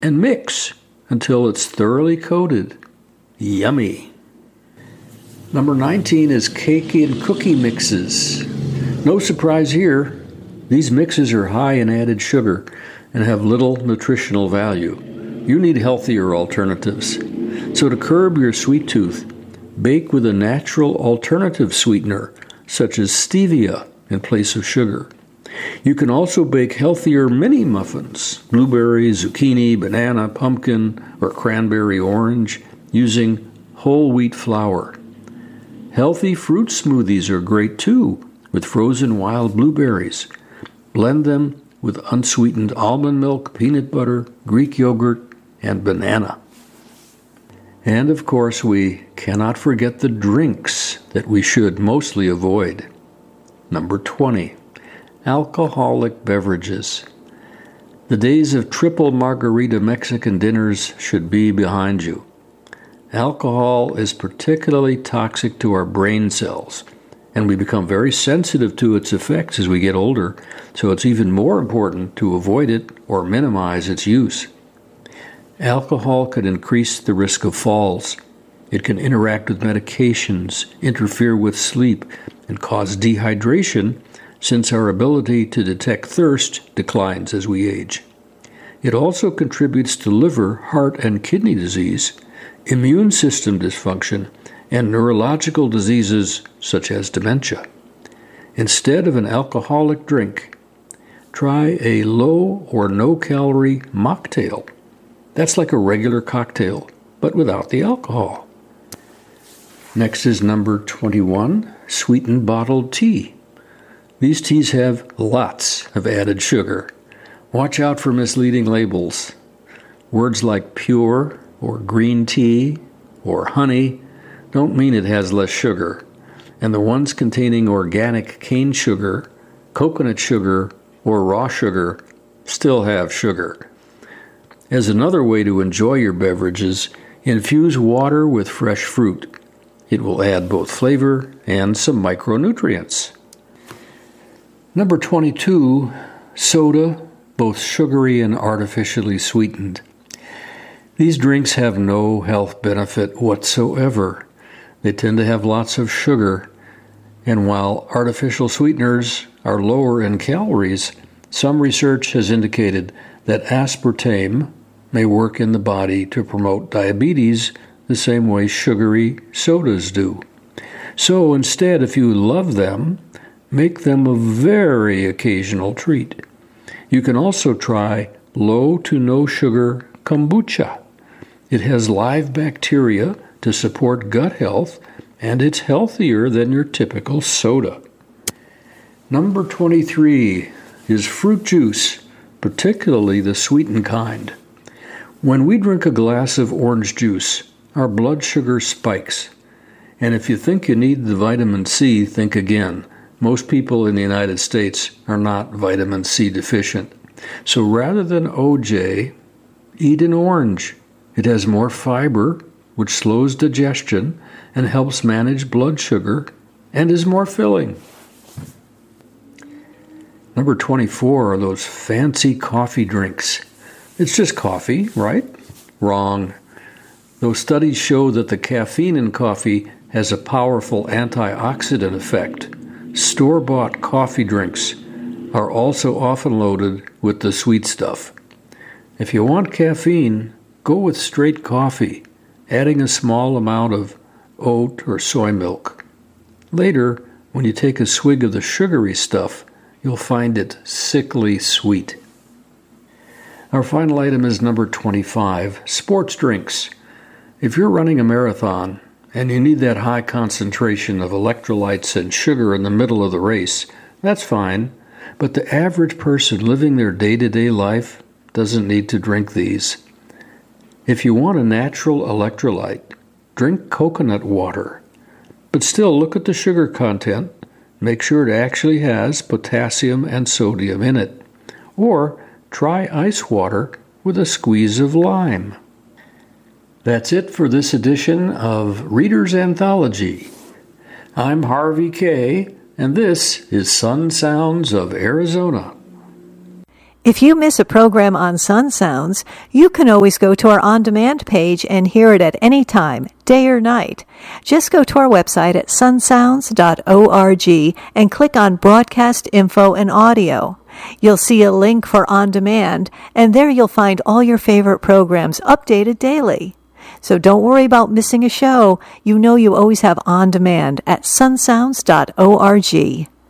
and mix until it's thoroughly coated. Yummy! Number 19 is cake and cookie mixes. No surprise here, these mixes are high in added sugar and have little nutritional value. You need healthier alternatives. So to curb your sweet tooth, bake with a natural alternative sweetener, such as stevia in place of sugar. You can also bake healthier mini muffins, blueberry, zucchini, banana, pumpkin, or cranberry orange, using whole wheat flour. Healthy fruit smoothies are great too, with frozen wild blueberries. Blend them with unsweetened almond milk, peanut butter, Greek yogurt, and banana. And of course, we cannot forget the drinks that we should mostly avoid. Number 20, alcoholic beverages. The days of triple margarita Mexican dinners should be behind you. Alcohol is particularly toxic to our brain cells, and we become very sensitive to its effects as we get older, so it's even more important to avoid it or minimize its use. Alcohol can increase the risk of falls. It can interact with medications, interfere with sleep, and cause dehydration, since our ability to detect thirst declines as we age. It also contributes to liver, heart, and kidney disease, immune system dysfunction, and neurological diseases such as dementia. Instead of an alcoholic drink, try a low or no-calorie mocktail. That's like a regular cocktail, but without the alcohol. Next is number 21, sweetened bottled tea. These teas have lots of added sugar. Watch out for misleading labels. Words like pure or green tea or honey don't mean it has less sugar, and the ones containing organic cane sugar, coconut sugar, or raw sugar still have sugar. As another way to enjoy your beverages, infuse water with fresh fruit. It will add both flavor and some micronutrients. Number 22, soda, both sugary and artificially sweetened. These drinks have no health benefit whatsoever. They tend to have lots of sugar, and while artificial sweeteners are lower in calories, some research has indicated that aspartame may work in the body to promote diabetes the same way sugary sodas do. So instead, if you love them, make them a very occasional treat. You can also try low to no sugar kombucha. It has live bacteria to support gut health, and it's healthier than your typical soda. Number 23 is fruit juice, particularly the sweetened kind. When we drink a glass of orange juice, our blood sugar spikes. And if you think you need the vitamin C, think again. Most people in the United States are not vitamin C deficient. So rather than OJ, eat an orange. It has more fiber, which slows digestion and helps manage blood sugar, and is more filling. Number 24 are those fancy coffee drinks. It's just coffee, right? Wrong. Those studies show that the caffeine in coffee has a powerful antioxidant effect. Store-bought coffee drinks are also often loaded with the sweet stuff. If you want caffeine, go with straight coffee, adding a small amount of oat or soy milk. Later, when you take a swig of the sugary stuff, you'll find it sickly sweet. Our final item is number 25, sports drinks. If you're running a marathon and you need that high concentration of electrolytes and sugar in the middle of the race, that's fine, but the average person living their day-to-day life doesn't need to drink these. If you want a natural electrolyte, drink coconut water. But still, look at the sugar content. Make sure it actually has potassium and sodium in it. Or try ice water with a squeeze of lime. That's it for this edition of Reader's Anthology. I'm Harvey Kaye, and this is Sun Sounds of Arizona. If you miss a program on Sun Sounds, you can always go to our on-demand page and hear it at any time, day or night. Just go to our website at sunsounds.org and click on Broadcast Info and Audio. You'll see a link for On Demand, and there you'll find all your favorite programs updated daily. So don't worry about missing a show. You know you always have On Demand at sunsounds.org.